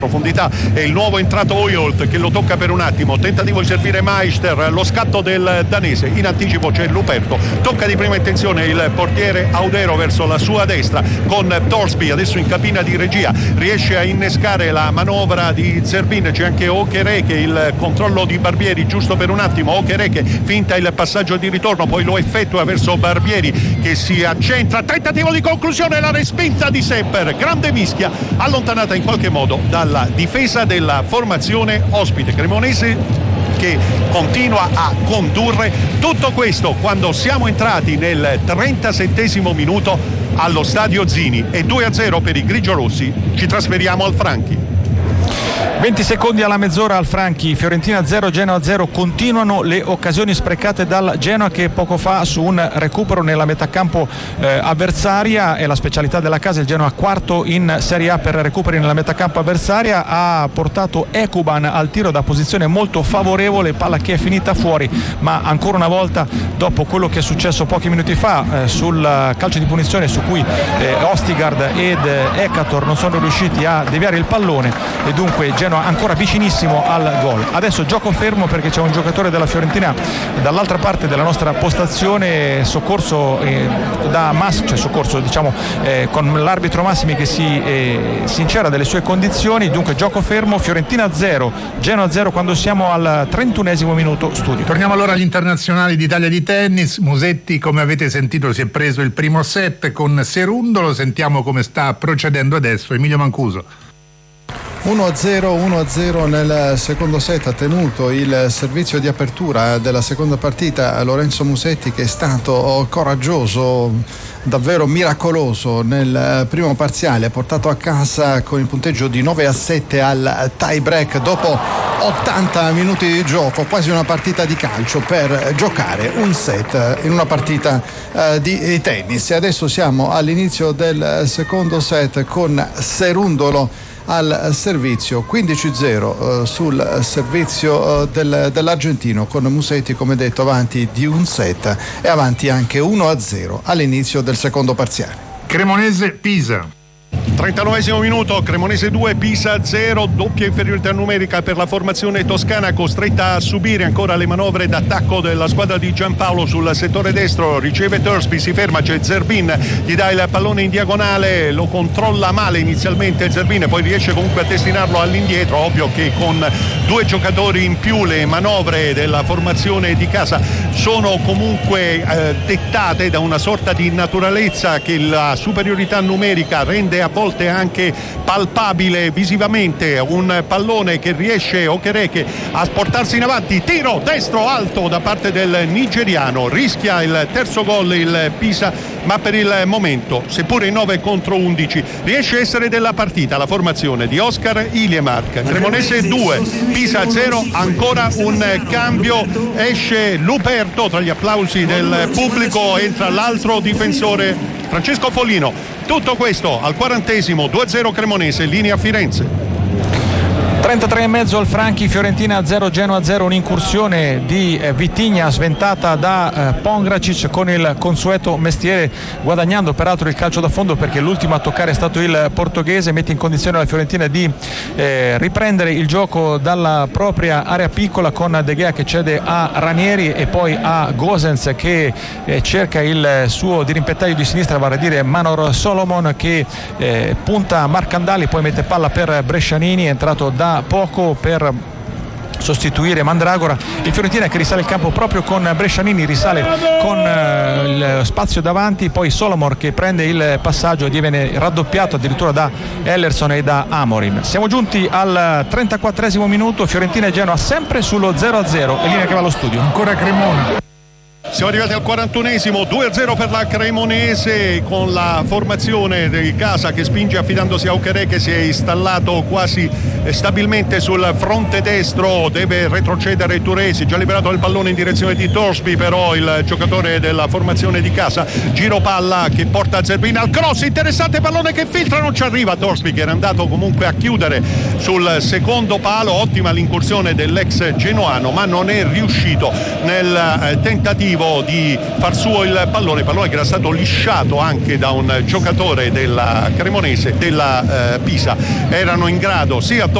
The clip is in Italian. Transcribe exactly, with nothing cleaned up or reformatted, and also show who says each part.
Speaker 1: profondità è il nuovo entrato Oyolt che lo tocca per un attimo, tentativo di servire Meister, lo scatto del danese, in anticipo c'è Luperto, tocca di prima intenzione il portiere Audero verso la sua destra con Torsby adesso in cabina di regia, riesce a innescare la manovra di Zerbin, c'è anche Okereke, il controllo di Barbieri giusto per un attimo, Okereke finta il passaggio di ritorno, poi lo effettua verso Barbieri che si accentra, tentativo di conclusione, la respinta di Sepper, grande mischia allontanata in qualche modo dal la difesa della formazione ospite cremonese che continua a condurre tutto questo quando siamo entrati nel trentasettesimo minuto allo stadio Zini e due a zero per i grigiorossi. Ci trasferiamo al Franchi.
Speaker 2: venti secondi alla mezz'ora al Franchi, Fiorentina zero, Genoa zero, continuano le occasioni sprecate dal Genoa che poco fa su un recupero nella metà campo eh, avversaria, è la specialità della casa, il Genoa quarto in Serie A per recuperi nella metà campo avversaria, ha portato Ekuban al tiro da posizione molto favorevole, palla che è finita fuori, ma ancora una volta dopo quello che è successo pochi minuti fa eh, sul calcio di punizione su cui eh, Ostigard ed eh, Ekator non sono riusciti a deviare il pallone e dunque Genoa ancora vicinissimo al gol. Adesso gioco fermo perché c'è un giocatore della Fiorentina dall'altra parte della nostra postazione, soccorso eh, da Massimi, cioè soccorso diciamo eh, con l'arbitro Massimi che si eh, sincera delle sue condizioni, dunque gioco fermo, Fiorentina zero, Genoa zero quando siamo al trentunesimo minuto studio.
Speaker 3: Torniamo allora agli internazionali d'Italia di tennis. Musetti, come avete sentito, si è preso il primo set con Cerundolo, sentiamo come sta procedendo adesso Emilio Mancuso.
Speaker 4: uno a zero, uno a zero nel secondo set, ha tenuto il servizio di apertura della seconda partita Lorenzo Musetti, che è stato coraggioso, davvero miracoloso nel primo parziale, ha portato a casa con il punteggio di nove a sette al tie break dopo ottanta minuti di gioco, quasi una partita di calcio per giocare un set in una partita eh, di tennis. E adesso siamo all'inizio del secondo set con Cerundolo al servizio, quindici a zero eh, sul servizio eh, del, dell'argentino, con Musetti come detto avanti di un set e avanti anche uno a zero all'inizio del secondo parziale.
Speaker 3: Cremonese Pisa.
Speaker 1: trentanovesimo minuto, Cremonese due, Pisa zero, doppia inferiorità numerica per la formazione toscana, costretta a subire ancora le manovre d'attacco della squadra di Giampaolo sul settore destro, riceve Torsby, si ferma, c'è Zerbin, gli dà il pallone in diagonale, lo controlla male inizialmente Zerbin, poi riesce comunque a destinarlo all'indietro, ovvio che con due giocatori in più le manovre della formazione di casa sono comunque eh, dettate da una sorta di naturalezza che la superiorità numerica rende a volte anche palpabile visivamente, un pallone che riesce Okereke a portarsi in avanti, tiro destro alto da parte del nigeriano, rischia il terzo gol il Pisa, ma per il momento, seppure in nove contro undici, riesce a essere della partita la formazione di Oscar Iliemark. Cremonese due, Pisa zero, ancora un cambio, esce Luperto tra gli applausi del pubblico, entra l'altro difensore Francesco Follino. Tutto questo al quarantesimo, due a zero Cremonese, linea Firenze.
Speaker 2: trentatré e mezzo al Franchi, Fiorentina zero, Genoa zero, un'incursione di eh, Vitigna sventata da eh, Pongracic con il consueto mestiere, guadagnando peraltro il calcio da fondo perché l'ultimo a toccare è stato il portoghese, mette in condizione la Fiorentina di eh, riprendere il gioco dalla propria area piccola con De Gea che cede a Ranieri e poi a Gosens che eh, cerca il suo dirimpettaio di sinistra, vale a dire Manor Solomon, che eh, punta Marcandali, poi mette palla per Brescianini, entrato da poco per sostituire Mandragora. Il Fiorentina che risale il campo proprio con Brescianini, risale con uh, il spazio davanti, poi Solomon che prende il passaggio e viene raddoppiato addirittura da Ellerson e da Amorim. Siamo giunti al trentaquattresimo minuto, Fiorentina e Genoa sempre sullo zero a zero e linea che va allo studio.
Speaker 3: Ancora Cremona.
Speaker 1: Siamo arrivati al quarantunesimo, due a zero per la Cremonese, con la formazione di casa che spinge affidandosi a Okereke, che si è installato quasi stabilmente sul fronte destro, deve retrocedere Turesi, già liberato il pallone in direzione di Torsby, però il giocatore della formazione di casa, giro palla che porta Zerbin al cross, interessante pallone che filtra, non ci arriva Torsby che era andato comunque a chiudere sul secondo palo, ottima l'incursione dell'ex genoano ma non è riuscito nel tentativo tentativo di far suo il pallone, pallone che era stato lisciato anche da un giocatore della Cremonese, della eh, Pisa. Erano in grado sia